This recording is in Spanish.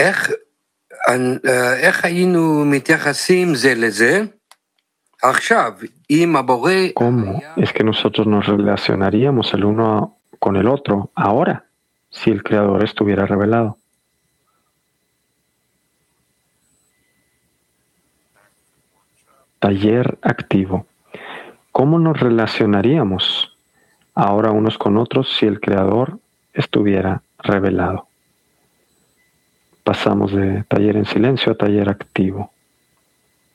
איך היינו מתייחסים זה לזה? עכשיו, אם הבורא... ¿Cómo es que nosotros nos relacionaríamos el uno con el otro ahora, si el Creador estuviera revelado? Taller activo. ¿Cómo nos relacionaríamos ahora unos con otros si el Creador estuviera revelado? Pasamos de taller en silencio a taller activo.